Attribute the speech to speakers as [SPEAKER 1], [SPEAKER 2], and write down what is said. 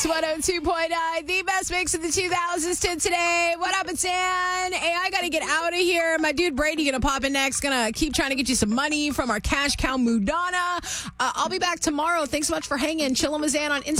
[SPEAKER 1] 102.9, the best mix of the 2000s to today. What up, it's Ann? Hey, I got to get out of here. My dude Brady going to pop in next. Going to keep trying to get you some money from our cash cow Mudana. I'll be back tomorrow. Thanks so much for hanging. Chillin' with Ann on Instagram.